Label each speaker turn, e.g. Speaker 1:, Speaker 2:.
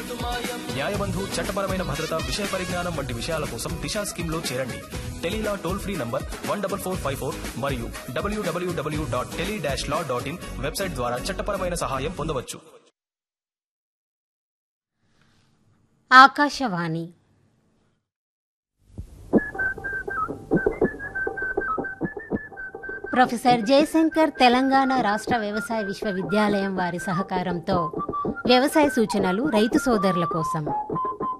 Speaker 1: న్యాయబంధు, చట్టపరమైన భద్రత, విషయ పరిజ్ఞానం వంటి విషయాల కోసం దిశా స్కీమ్ లో చేరండి. టెలీలా టోల్ ఫ్రీ నంబర్ 14454 మరియు www.tele-law.in వెబ్సైట్ ద్వారా చట్టపరమైన సహాయం పొందవచ్చు.
Speaker 2: ఆకాశవాణి ప్రొఫెసర్ జయశంకర్ తెలంగాణ రాష్ట్ర వ్యవసాయ విశ్వవిద్యాలయం వారి సహకారంతో వ్యవసాయ సూచనలు రైతు సోదరుల కోసం